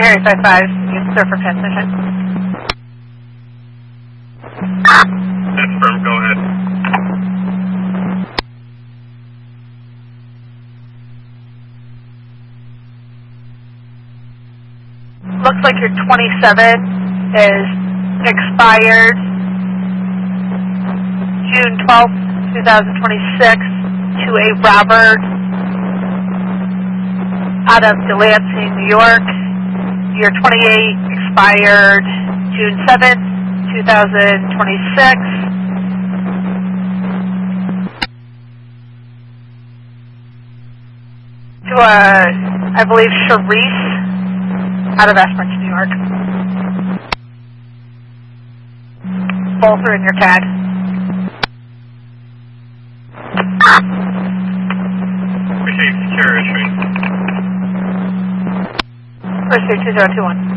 Harry 55, you clear for transmission. Confirm, go ahead. Looks like your 27 is expired June 12th, 2026 to a Robert out of Delancey, New York. Your 28 expired June 7th, 2026. To I believe, Sharice out of Esperance, New York. Both are in your tag. Appreciate secure issuing. Pursuit 2021.